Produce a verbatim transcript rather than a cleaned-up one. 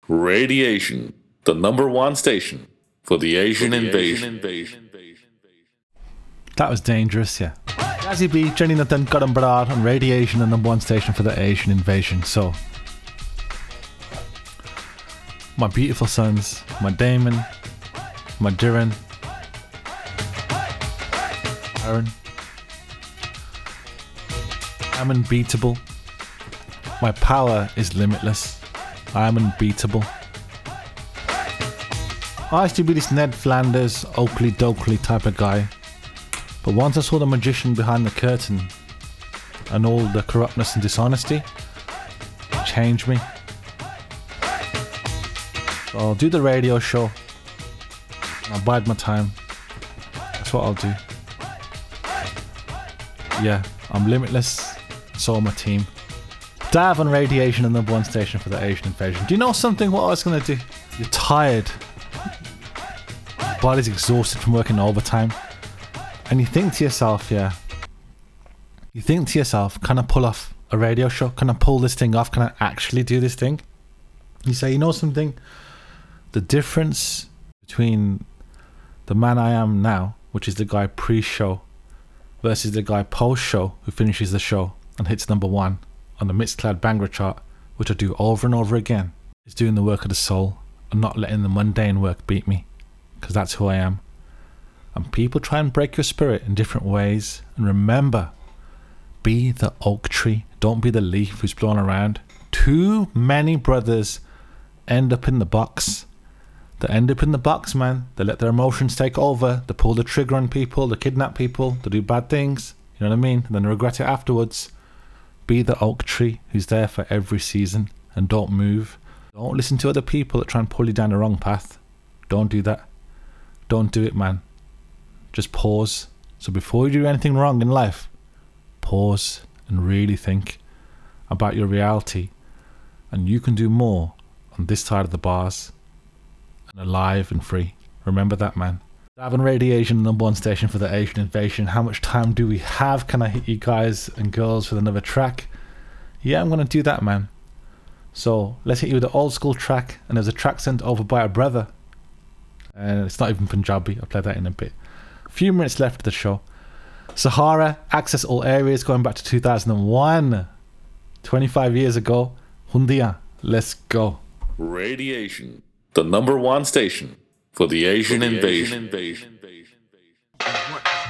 Radiation, the number one station for the Asian invasion. That was dangerous, yeah. Jazzy B, Jenny Nathan, Godam Brad, and Radiation, the number one station for the Asian invasion. So, my beautiful sons, my Damon, my Jiren, Aaron, I'm unbeatable. My power is limitless. I am unbeatable. I used to be this Ned Flanders, Oakley Dokley type of guy. But once I saw the magician behind the curtain and all the corruptness and dishonesty, it changed me. So I'll do the radio show. I'll bide my time. That's what I'll do. Yeah, I'm limitless. So my team. Dav and Radiation and number one station for the Asian invasion. Do you know something? What I was gonna do? You're tired. Your body's exhausted from working overtime. And you think to yourself, yeah. You think to yourself, can I pull off a radio show? Can I pull this thing off? Can I actually do this thing? You say, you know something? The difference between the man I am now, which is the guy pre-show, versus the guy post-show who finishes the show and hits number one on the Mixcloud Banger chart, which I do over and over again, is doing the work of the soul and not letting the mundane work beat me, because that's who I am. And people try and break your spirit in different ways, and remember, be the oak tree, don't be the leaf who's blown around. Too many brothers end up in the box. They end up in the box, man. They let their emotions take over, they pull the trigger on people, they kidnap people, they do bad things, you know what I mean, and then they regret it afterwards. Be the oak tree who's there for every season, and don't move. Don't listen to other people that try and pull you down the wrong path. Don't do that. Don't do it, man. Just pause. So before you do anything wrong in life, pause and really think about your reality, and you can do more on this side of the bars and alive and free. Remember that, man. Davin Radiation, number one station for the Asian invasion. How much time do we have? Can I hit you guys and girls with another track? Yeah, I'm going to do that, man. So let's hit you with the old school track. And there's a track sent over by a brother. And it's not even Punjabi. I'll play that in a bit. A few minutes left of the show. Sahara, access all areas, going back to two thousand one. twenty-five years ago. Hundia, let's go. Radiation, the number one station for the Asian, for the invasion. Asian invasion.